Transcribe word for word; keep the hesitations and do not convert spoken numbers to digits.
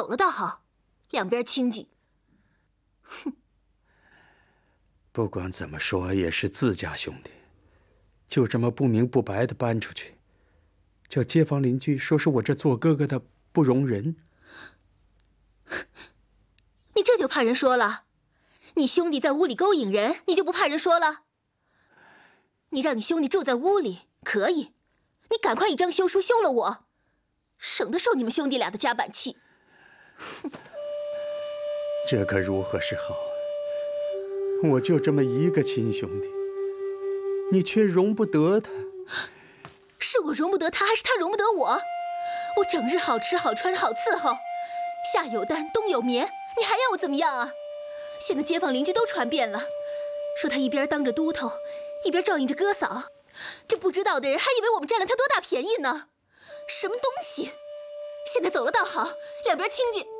走了倒好，两边清静。哼！ 不管怎么说，也是自家兄弟，就这么不明不白的搬出去，叫街坊邻居说是我这做哥哥的不容人。 你这就怕人说了？你兄弟在屋里勾引人，你就不怕人说了？你让你兄弟住在屋里可以，你赶快一张休书休了我，省得受你们兄弟俩的夹板气。 这可如何是好？我就这么一个亲兄弟，你却容不得他。 是我容不得他，还是他容不得我？我整日好吃好穿好伺候，夏有单冬有眠，你还要我怎么样啊？现在街坊邻居都传遍了，说他一边当着都头，一边照应着哥嫂，这不知道的人还以为我们占了他多大便宜呢。什么东西！现在走了倒好，两边清静。